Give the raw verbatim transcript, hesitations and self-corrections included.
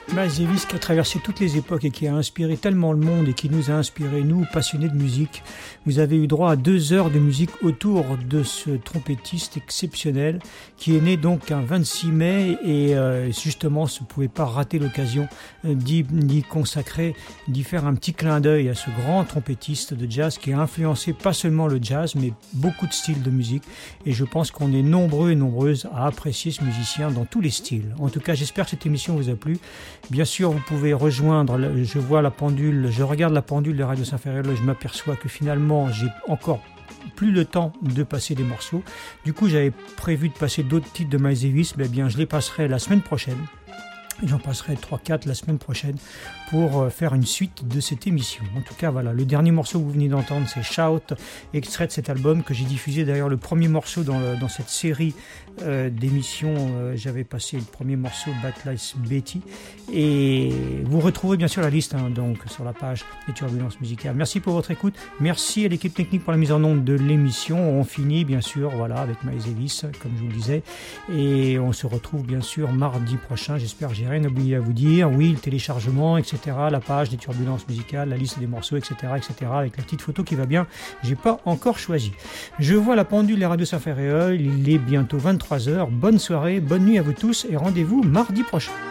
Miles Davis qui a traversé toutes les époques et qui a inspiré tellement le monde et qui nous a inspiré, nous, passionnés de musique. Vous avez eu droit à deux heures de musique autour de ce trompettiste exceptionnel qui est né donc un vingt-six mai et euh, justement, vous ne pouvez pas rater l'occasion d'y, d'y consacrer, d'y faire un petit clin d'œil à ce grand trompettiste de jazz qui a influencé pas seulement le jazz mais beaucoup de styles de musique et je pense qu'on est nombreux et nombreuses à apprécier ce musicien dans tous les styles. En tout cas, j'espère que cette émission vous a plu. Bien sûr, vous pouvez rejoindre, je vois la pendule, je regarde la pendule de Radio Saint-Ferréol et je m'aperçois que finalement, j'ai encore plus le temps de passer des morceaux. Du coup, j'avais prévu de passer d'autres titres de Miles Davis, mais bien, je les passerai la semaine prochaine. J'en passerai trois quatre la semaine prochaine pour faire une suite de cette émission. En tout cas, voilà, le dernier morceau que vous venez d'entendre, c'est Shout, extrait de cet album que j'ai diffusé. D'ailleurs, le premier morceau dans, le, dans cette série euh, d'émissions, euh, j'avais passé le premier morceau, Battle's Betty. Et vous retrouvez bien sûr la liste hein, donc, sur la page des Turbulences musicales. Merci pour votre écoute. Merci à l'équipe technique pour la mise en onde de l'émission. On finit bien sûr voilà, avec Miles Davis, comme je vous le disais. Et on se retrouve bien sûr mardi prochain. J'espère que j'ai rien oublié à vous dire. Oui, le téléchargement, et cetera. La page des Turbulences musicales, la liste des morceaux, et cetera, et cetera. Avec la petite photo qui va bien. J'ai pas encore choisi. Je vois la pendule des radios Saint-Ferréol. Il est bientôt vingt-trois heures. Bonne soirée, bonne nuit à vous tous et rendez-vous mardi prochain.